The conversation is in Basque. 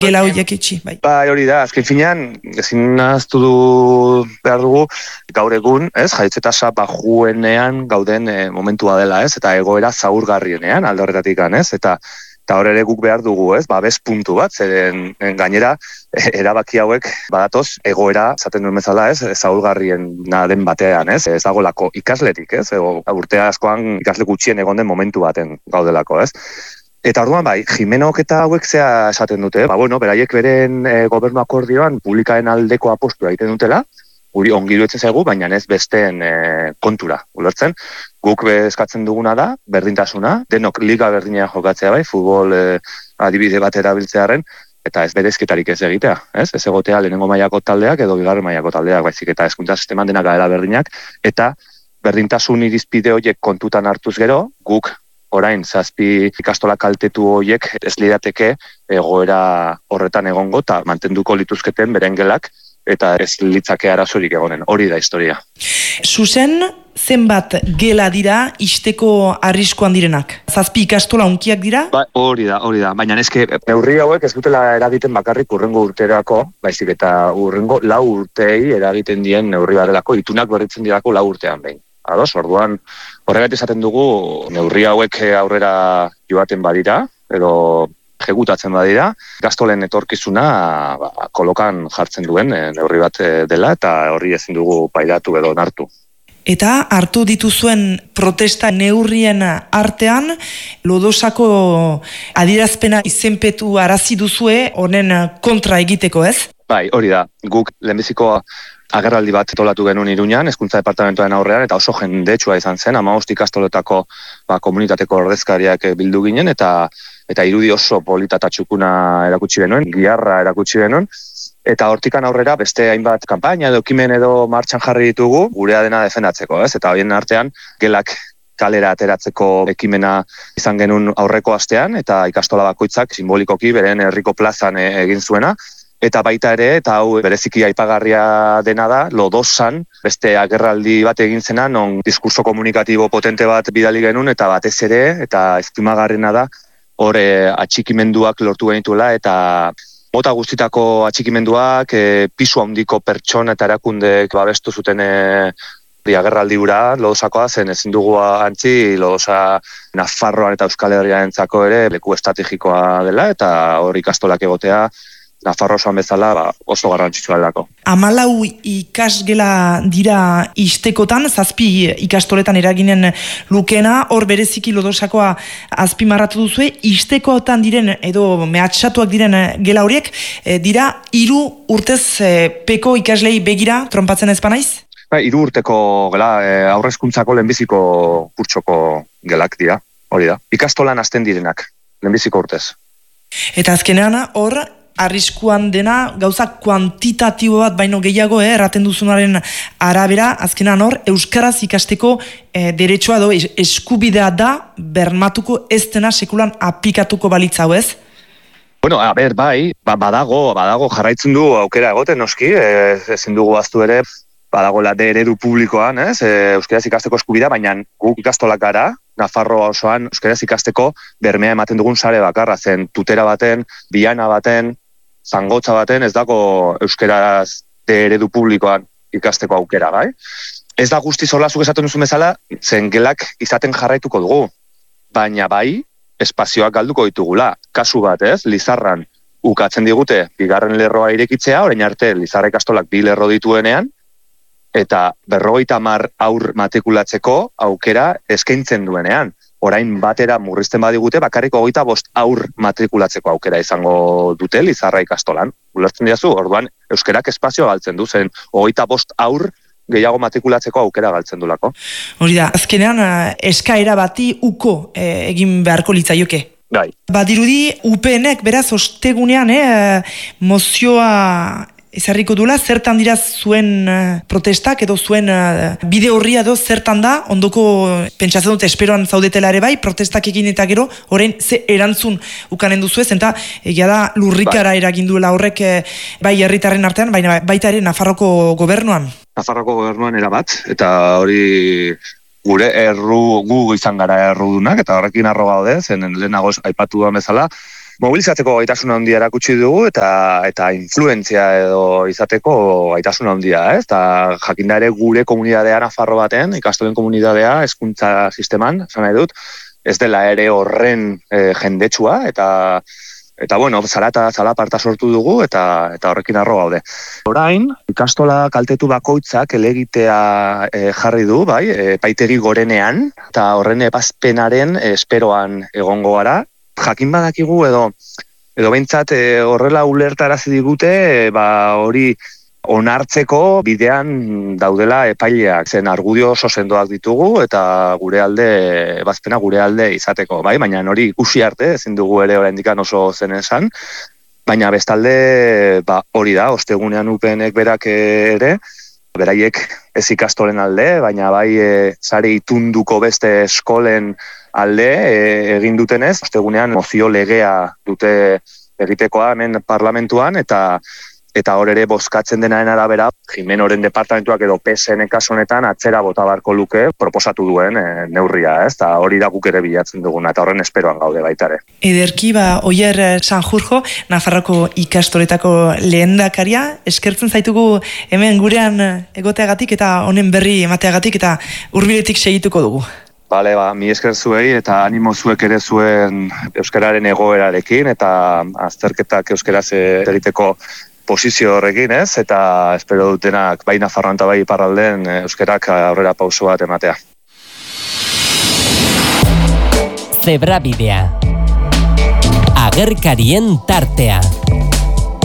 gela horiek itxi, bai. Bai, hori da, azken finean, ezin nahaztu behar dugu, gaur egun, jaiotze tasa bajuenean gauden momentua dela, eta egoera zaurgarrienean, alde horretatik, eta hor ere guk behar dugu, babes puntu bat, zeren gainera, erabaki hauek badatoz egoera, zaten duen bezala, zaurgarrien den batean, ez dagolako ikasletik, urte askoan ikasle gutxien egon den momentu baten gaudelako, Eta orduan bai, Jimenok eta hauek zea esaten dute, beraiek beren gobernu akordioan publikaen aldeko apostua egiten dutela, guri ongi iruditzen zaigu, baina ez besteen kontura, ulertzen. Guk eskatzen duguna da, berdintasuna, denok liga berdina jokatzea bai, futbol adibide bat erabiltzearen, eta ez berezketarik ez egitea, ez egotea lehenengo mailako taldeak edo bigarren mailako taldeak, baizik eta hezkuntza sisteman denak gara berdinak, eta berdintasun irizpide horiek kontutan hartuz gero, guk orain, 7 ikastola kaltetu horiek ez lirateke egoera horretan egongo eta mantenduko lituzketen beren gelak eta ez litzake arazorik egonen. Hori da historia. Zuzen, zenbat gela dira isteko arriskuan direnak? 7 ikastola unkiak dira? Ba, hori da. Baina eske neurri hauek ez dutela eragiten bakarrik urrengo urterako, baizik eta urrengo 4 urtei eragiten dien neurri barrelako, itunak berritzen dirako 4 urtean behin. Ados, orduan, horregatik esaten dugu, neurri hauek aurrera joaten badira, edo jegutatzen badira, ikastolen etorkizuna kolokan jartzen duen neurri bat dela, eta horri ezin dugu pairatu edo onartu. Eta hartu dituzuen protesta neurrien artean, Lodosako adierazpena izenpetu arazi duzue honen kontra egiteko, ez? Bai, hori da, guk lehenbiziko agerraldi bat tolatu genuen Iruñan, hezkuntza departamentoaren aurrean, eta oso jendetsua izan zen, 15 ikastoletako komunitateko ordezkariak bildu ginen, eta irudi oso polita eta txukuna erakutsi genuen, giharra erakutsi genuen, eta hortikan aurrera beste hainbat kanpaina edo ekimen edo martxan jarri ditugu, gurea dena defendatzeko, eta horien artean gelak kalera ateratzeko ekimena izan genuen aurreko astean, eta ikastola bakoitzak simbolikoki beren herriko plazan egin zuena, eta baita ere, eta hau bereziki aipagarria dena da, Lodosan beste agerraldi bat egin zena, non diskurso komunikatibo potente bat bidali genuen, eta batez ere, eta ezpimagarrena da, hor atxikimenduak lortu genituela, eta mota guztitako atxikimenduak, pisu handiko pertsona eta erakundeek babestu zuten agerraldi hura Lodosakoa, zen ezin dugu antzi Lodosa Nafarroan eta Euskal Herriarentzako ere leku estrategikoa dela, eta hor ikastolak egotea, Nafarro osoan bezala oso garrantzitsua delako. 14 ikasgela dira istekotan, 7 ikastoletan eraginen lukena, hor bereziki Lodosakoa azpimarratu duzue, istekotan diren edo mehatxatuak diren gela horiek, dira 3 urtez peko ikaslei begira, trompatzen ez banaiz? 3 urteko gela, aurrezkuntzako lehenbiziko kurtsoko gelak dira, hori da. Ikastolan hasten direnak, lehenbiziko urtez. Eta azkenean hor, arriskuan dena, gauza kuantitatibo bat baino gehiago, erraten duzunaren arabera, azkenan hor, euskaraz ikasteko deretsua edo eskubidea da, bermatuko ez dena sekulan aplikatuko balitzau, ez? Bueno, bai, badago jarraitzen du aukera egoten, noski, ezin dugu aztu ere, badagoela eredu publikoan, euskaraz ikasteko eskubidea, baina guk ikastolak gara, Nafarroa osoan euskaraz ikasteko bermea ematen dugun sare bakarra, zen tutera baten, biana baten, zangotza baten, ez dago euskaraz eredu publikoan ikasteko aukera, bai? Ez da guztiz hola zuk esaten duzun bezala, zen gelak izaten jarraituko dugu, baina bai, espazioak galduko ditugula. Kasu bat, Lizarran ukatzen digute bigarren lerroa irekitzea, orain arte Lizarra ikastolak 2 lerro dituenean, eta 50 haur matrikulatzeko aukera eskaintzen duenean. Orain batera murrizten badigute, bakarrik 25 haur matrikulatzeko aukera izango dute Lizarra ikastolan. Ulertzen diazu, orduan euskerak espazioa galtzen du, zen 25 haur gehiago matrikulatzeko aukera galtzen dulako. Hori da, azkenean eskaera bati uko egin beharko litzaioke. Bai. Badirudi, UPNek beraz ostegunean mozioa ezarriko duela, zertan dira zuen protestak edo zuen bide horria edo zertan da, ondoko pentsatzen dut esperoan zaudetela ere bai, protestak egin eta gero, orain ze erantzun ukanen duzu ez, eta egia da lurrikara eragin duela horrek bai herritarren artean, baina baita ere Nafarroko gobernuan. Nafarroko gobernuan erabat, eta hori gure gu izan gara errudunak, eta horrekin arro gaude, zen lehenago aipatu da bezala, mobilizatzeko gaitasuna handia erakutsi dugu eta influentzia edo izateko gaitasuna handia, ez? Ta jakinda ere gure komunitatea Nafarro baten, ikastolen komunitatea hezkuntza sisteman, esan nahi dut, ez dela ere horren jendetsua eta bueno, zalaparta sortu dugu eta horrekin harro gaude. Orain, ikastola kaltetu bakoitzak elegitea jarri du, bai, epaitegi gorenean, eta horren ebazpenaren esperoan egongo gara. Jakin badakigu edo behintzat horrela ulertarazi digute, hori onartzeko bidean daudela epaileak, zen argudio oso sendoak ditugu eta ebazpena gure alde izateko, bai, baina hori ikusi arte, ezin dugu ere oraindikan oso zen esan, baina bestalde hori da, ostegunean UPNek berak ere, beraiek ez ikastolen alde, baina bai sare itunduko beste eskolen alde egin dutenez, ostegunean mozio legea dute egitekoa hemen parlamentuan eta hor ere bozkatzen denaren arabera, Jimenoren departamentuak edo PSN kasu honetan atzera bota barko luke proposatu duen neurria, ez? Ta hori da guk ere bilatzen duguna, eta horren esperoan gaude baita ere. Ederki, Oier Sanjurjo, Nafarroko ikastoletako lehendakaria, eskertzen zaitugu hemen gurean egoteagatik eta honen berri emateagatik eta hurbiletik segituko dugu. Bale, mi esker zuei eta animo zuek ere zuen euskararen egoerarekin eta azterketak euskaraz egiteko posizio horrekin, ez? Eta espero dutenak bai Nafarroan eta bai iparralden euskarak aurrera pauso bat ematea. Zebrabidea. Agerkarien tartea.